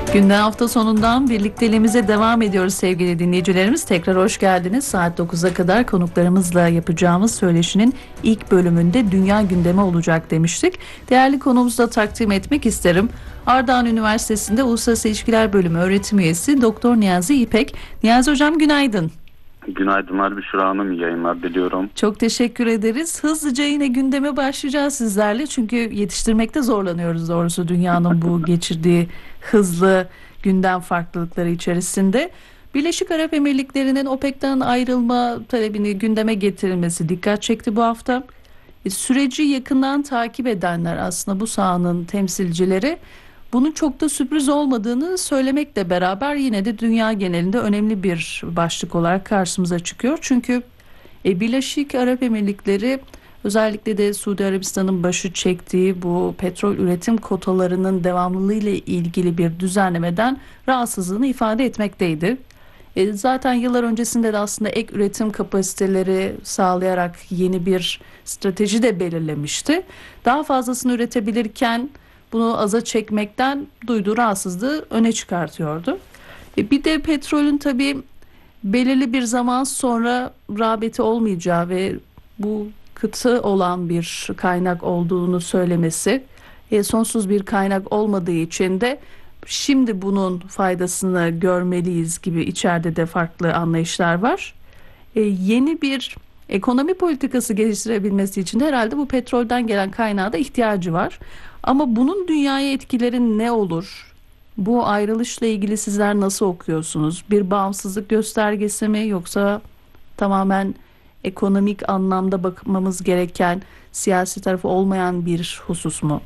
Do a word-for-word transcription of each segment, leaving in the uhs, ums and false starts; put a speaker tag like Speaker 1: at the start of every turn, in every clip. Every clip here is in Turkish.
Speaker 1: Günden hafta sonundan birlikteliğimize devam ediyoruz sevgili dinleyicilerimiz. Tekrar hoş geldiniz. Saat dokuza kadar konuklarımızla yapacağımız söyleşinin ilk bölümünde dünya gündemi olacak demiştik. Değerli konuğumuzu da takdim etmek isterim. Ardahan Üniversitesi'nde Uluslararası İlişkiler Bölümü öğretim üyesi Doktor Niyazi İpek. Niyazi Hocam günaydın.
Speaker 2: Günaydınlar Büşra Hanım, iyi yayınlar diliyorum.
Speaker 1: Çok teşekkür ederiz. Hızlıca yine gündeme başlayacağız sizlerle. Çünkü yetiştirmekte zorlanıyoruz doğrusu dünyanın bu geçirdiği hızlı gündem farklılıkları içerisinde. Birleşik Arap Emirlikleri'nin OPEC'ten ayrılma talebini gündeme getirilmesi dikkat çekti bu hafta. E, süreci yakından takip edenler aslında bu sahanın temsilcileri bunun çok da sürpriz olmadığını söylemekle beraber yine de dünya genelinde önemli bir başlık olarak karşımıza çıkıyor. Çünkü e, Birleşik Arap Emirlikleri özellikle de Suudi Arabistan'ın başı çektiği bu petrol üretim kotalarının devamlılığı ile ilgili bir düzenlemeden rahatsızlığını ifade etmekteydi. E, zaten yıllar öncesinde de aslında ek üretim kapasiteleri sağlayarak yeni bir strateji de belirlemişti. Daha fazlasını üretebilirken bunu aza çekmekten duyduğu rahatsızlığı öne çıkartıyordu. E bir de petrolün tabii belirli bir zaman sonra rağbeti olmayacağı ve bu kıtı olan bir kaynak olduğunu söylemesi, e, sonsuz bir kaynak olmadığı için de şimdi bunun faydasını görmeliyiz gibi içeride de farklı anlayışlar var. E, yeni bir ekonomi politikası geliştirebilmesi için de herhalde bu petrolden gelen kaynağa da ihtiyacı var. Ama bunun dünyaya etkileri ne olur? Bu ayrılışla ilgili sizler nasıl okuyorsunuz? Bir bağımsızlık göstergesi mi yoksa tamamen ekonomik anlamda bakmamız gereken siyasi tarafı olmayan bir husus mu?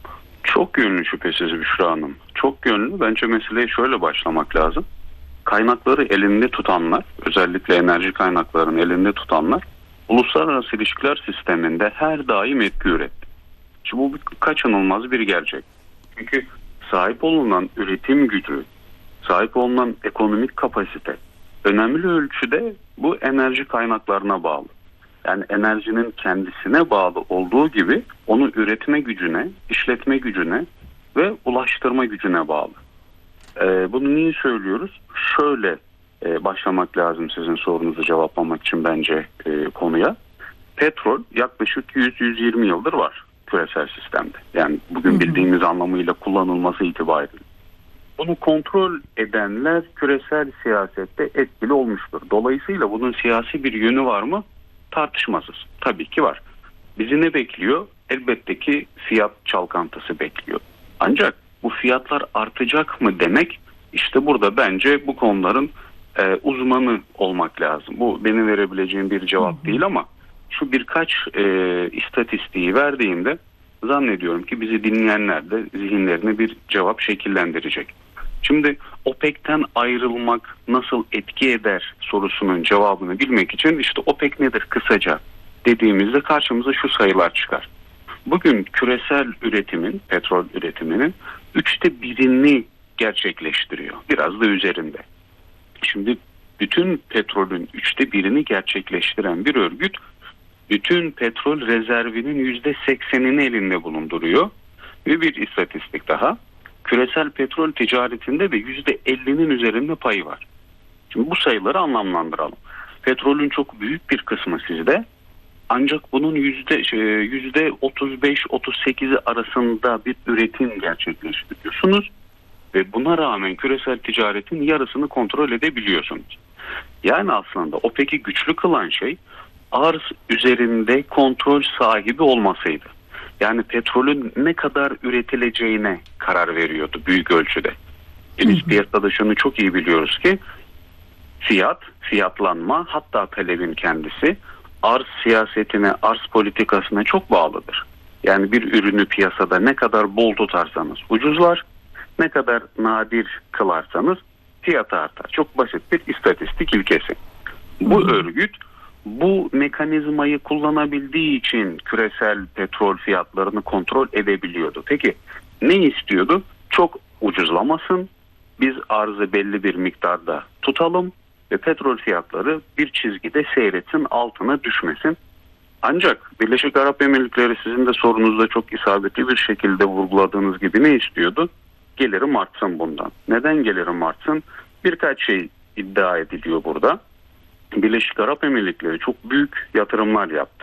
Speaker 2: Çok yönlü şüphesiz Büşra Hanım. Çok yönlü. Bence meseleye şöyle başlamak lazım. Kaynakları elinde tutanlar, özellikle enerji kaynaklarını elinde tutanlar, uluslararası ilişkiler sisteminde her daim etki üretti. Şimdi bu kaçınılmaz bir gerçek. Çünkü sahip olunan üretim gücü, sahip olunan ekonomik kapasite önemli ölçüde bu enerji kaynaklarına bağlı. Yani enerjinin kendisine bağlı olduğu gibi onu üretme gücüne, işletme gücüne ve ulaştırma gücüne bağlı. Ee, bunu niye söylüyoruz? Şöyle e, başlamak lazım sizin sorunuzu cevaplamak için bence e, konuya. Petrol yaklaşık yüz yüz yirmi yıldır var küresel sistemde. Yani bugün bildiğimiz anlamıyla kullanılması itibariyle. Bunu kontrol edenler küresel siyasette etkili olmuştur. Dolayısıyla bunun siyasi bir yönü var mı? Tartışmasız. Tabii ki var. Bizi ne bekliyor? Elbette ki fiyat çalkantısı bekliyor. Ancak bu fiyatlar artacak mı demek, işte burada bence bu konuların e, uzmanı olmak lazım. Bu benim verebileceğim bir cevap hı hı. değil ama şu birkaç e, istatistiği verdiğimde zannediyorum ki bizi dinleyenler de zihinlerine bir cevap şekillendirecek. Şimdi OPEC'ten ayrılmak nasıl etki eder sorusunun cevabını bilmek için işte OPEC nedir kısaca dediğimizde karşımıza şu sayılar çıkar. Bugün küresel üretimin, petrol üretiminin üçte birini gerçekleştiriyor. Biraz da üzerinde. Şimdi bütün petrolün üçte birini gerçekleştiren bir örgüt bütün petrol rezervinin yüzde seksenini elinde bulunduruyor. Ve bir istatistik daha. Küresel petrol ticaretinde de yüzde ellinin üzerinde payı var. Şimdi bu sayıları anlamlandıralım. Petrolün çok büyük bir kısmı sizde. Ancak bunun yüzde yüzde otuz beş otuz sekizi arasında bir üretim gerçekleştiriyorsunuz. Ve buna rağmen küresel ticaretin yarısını kontrol edebiliyorsunuz. Yani aslında OPEC'i güçlü kılan şey arz üzerinde kontrol sahibi olmasıydı. Yani petrolün ne kadar üretileceğine karar veriyordu büyük ölçüde. E biz piyasada şunu çok iyi biliyoruz ki fiyat, fiyatlanma hatta talebin kendisi arz siyasetine, arz politikasına çok bağlıdır. Yani bir ürünü piyasada ne kadar bol tutarsanız ucuzlar, ne kadar nadir kılarsanız fiyatı artar. Çok basit bir istatistik ilkesi. Bu hmm. örgüt bu mekanizmayı kullanabildiği için küresel petrol fiyatlarını kontrol edebiliyordu. Peki ne istiyordu? Çok ucuzlamasın, biz arzı belli bir miktarda tutalım ve petrol fiyatları bir çizgide seyretsin, altına düşmesin. Ancak Birleşik Arap Emirlikleri sizin de sorunuzda çok isabetli bir şekilde vurguladığınız gibi ne istiyordu? gelirim artsın bundan. Neden gelirim artsın? Birkaç şey iddia ediliyor burada. Birleşik Arap Emirlikleri çok büyük yatırımlar yaptı.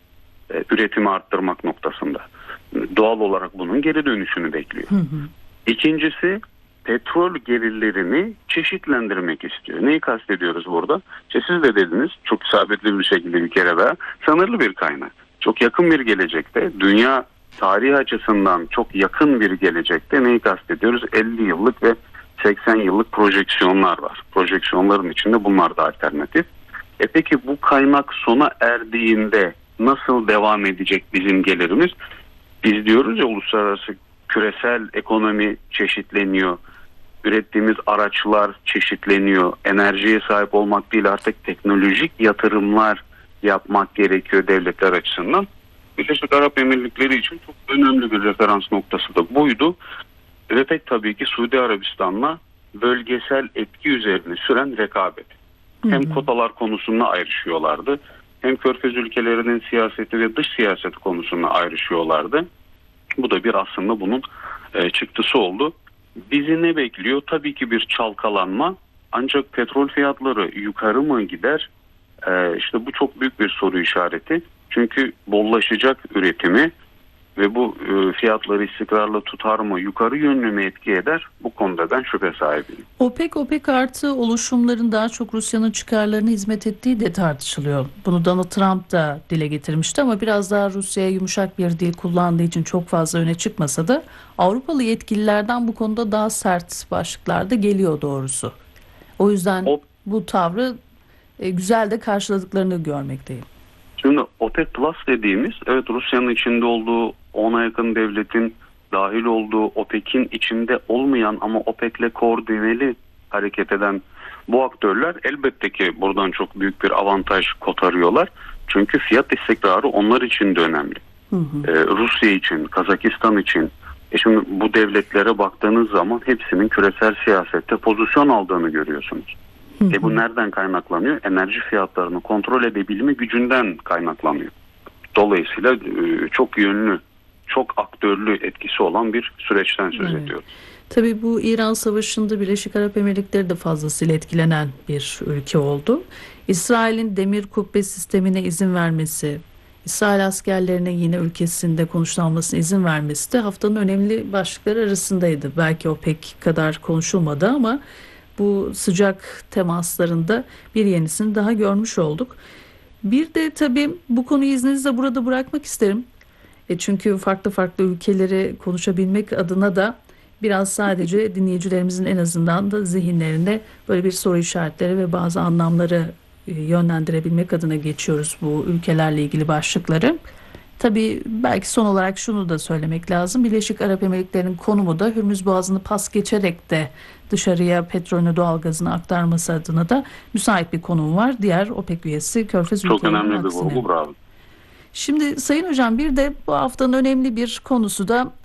Speaker 2: E, üretimi arttırmak noktasında. Doğal olarak bunun geri dönüşünü bekliyor.
Speaker 1: Hı hı.
Speaker 2: İkincisi, petrol gelirlerini çeşitlendirmek istiyor. Neyi kastediyoruz burada? İşte siz de dediniz çok isabetli bir şekilde bir kere daha, sınırlı bir kaynak. Çok yakın bir gelecekte, dünya tarihi açısından çok yakın bir gelecekte neyi kastediyoruz? elli yıllık ve seksen yıllık projeksiyonlar var. Projeksiyonların içinde bunlar da alternatif. E peki bu kaynak sona erdiğinde nasıl devam edecek bizim gelirimiz? Biz diyoruz ya, uluslararası küresel ekonomi çeşitleniyor. Ürettiğimiz araçlar çeşitleniyor. Enerjiye sahip olmak değil, artık teknolojik yatırımlar yapmak gerekiyor devletler açısından. Birleşik Arap Emirlikleri için çok önemli bir referans noktası da buydu. Ve pek tabii ki Suudi Arabistan'la bölgesel etki üzerine süren rekabet.
Speaker 1: Hı hı.
Speaker 2: Hem kotalar konusunda ayrışıyorlardı, hem Körfez ülkelerinin siyaseti ve dış siyaseti konusunda ayrışıyorlardı. Bu da bir aslında bunun e, çıktısı oldu. Bizi ne bekliyor? Tabii ki bir çalkalanma. Ancak petrol fiyatları yukarı mı gider? E, işte bu çok büyük bir soru işareti. Çünkü bollaşacak üretimi ve bu e, fiyatları istikrarlı tutar mı, yukarı yönlü mü etki eder? Bu konuda ben şüphe sahibiyim.
Speaker 1: OPEC, OPEC artı oluşumların daha çok Rusya'nın çıkarlarına hizmet ettiği de tartışılıyor. Bunu Donald Trump da dile getirmişti ama biraz daha Rusya'ya yumuşak bir dil kullandığı için çok fazla öne çıkmasa da Avrupalı yetkililerden bu konuda daha sert başlıklar da geliyor doğrusu. O yüzden
Speaker 2: O,
Speaker 1: bu tavrı e, güzel de karşıladıklarını görmekteyim.
Speaker 2: Şimdi OPEC Plus dediğimiz, evet, Rusya'nın içinde olduğu ona yakın devletin dahil olduğu, OPEC'in içinde olmayan ama OPEC'le koordineli hareket eden bu aktörler elbette ki buradan çok büyük bir avantaj kotarıyorlar. Çünkü fiyat istikrarı onlar için de önemli.
Speaker 1: Hı hı.
Speaker 2: Ee, Rusya için, Kazakistan için. E şimdi bu devletlere baktığınız zaman hepsinin küresel siyasette pozisyon aldığını görüyorsunuz.
Speaker 1: Hı hı.
Speaker 2: E bu nereden kaynaklanıyor? Enerji fiyatlarını kontrol edebilme gücünden kaynaklanıyor. Dolayısıyla e, çok yönlü, çok aktörlü etkisi olan bir süreçten söz
Speaker 1: Evet.
Speaker 2: ediyoruz.
Speaker 1: Tabii bu İran Savaşı'nda Birleşik Arap Emirlikleri de fazlasıyla etkilenen bir ülke oldu. İsrail'in demir kubbe sistemine izin vermesi, İsrail askerlerine yine ülkesinde konuşlanmasına izin vermesi de haftanın önemli başlıkları arasındaydı. Belki o pek kadar konuşulmadı ama bu sıcak temaslarında bir yenisini daha görmüş olduk. Bir de tabii bu konuyu izninizle burada bırakmak isterim. E çünkü farklı farklı ülkeleri konuşabilmek adına da biraz sadece dinleyicilerimizin en azından da zihinlerinde böyle bir soru işaretleri ve bazı anlamları e, yönlendirebilmek adına geçiyoruz bu ülkelerle ilgili başlıkları. Tabii belki son olarak şunu da söylemek lazım. Birleşik Arap Emirlikleri'nin konumu da Hürmüz Boğazı'nı pas geçerek de dışarıya petrolünü, doğalgazını aktarması adına da müsait bir konum var. Diğer OPEC üyesi Körfez
Speaker 2: Çok
Speaker 1: ülkelerinin
Speaker 2: önemli bir
Speaker 1: aksine.
Speaker 2: vurgu, bravo.
Speaker 1: Şimdi Sayın Hocam, bir de bu haftanın önemli bir konusu da